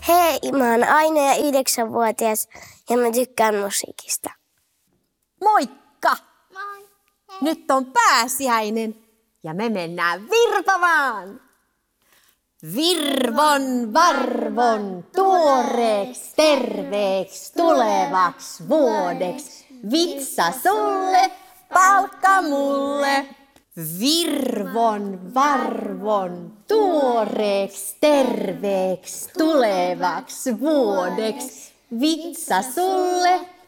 Hei, mä oon Aino ja 9-vuotias ja mä tykkään musiikista. Moikka! Moi! Nyt on pääsiäinen ja me mennään virpavaan! Virvon varvon tuoreeks terveeks tulevaks vuodeks. Vitsa sulle, palkka mulle. Virvon varvon tuoreeks terveeks tulevaks vuodeks. Vitsa sulle,